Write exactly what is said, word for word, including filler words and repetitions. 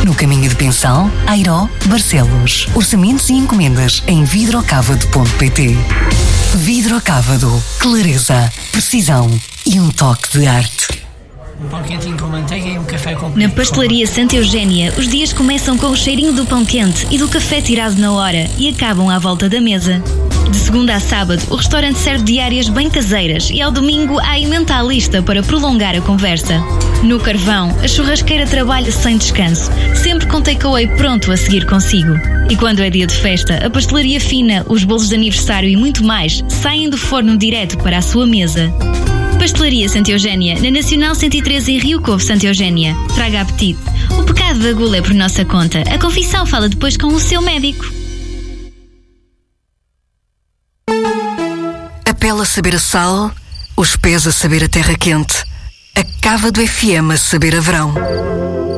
No caminho de Pensão, Airó, Barcelos. Orçamentos e encomendas em vidrocávado ponto pt. Vidrocávado. Clareza, precisão e um toque de arte. Um pão quentinho com manteiga e um café com... Na pastelaria Santa Eugénia, os dias começam com o cheirinho do pão quente e do café tirado na hora e acabam à volta da mesa. De segunda a sábado, o restaurante serve diárias bem caseiras e ao domingo há emenda à lista para prolongar a conversa. No carvão, a churrasqueira trabalha sem descanso, sempre com takeaway pronto a seguir consigo. E quando é dia de festa, a pastelaria fina, os bolos de aniversário e muito mais saem do forno direto para a sua mesa. Pastelaria Santa Eugénia, na Nacional cento e treze em Rio Covo, Santa Eugénia. Traga apetite. O pecado da gula é por nossa conta. A confissão fala depois com o seu médico. A pele a saber a sal, os pés a saber a terra quente. A cava do F M a saber a verão.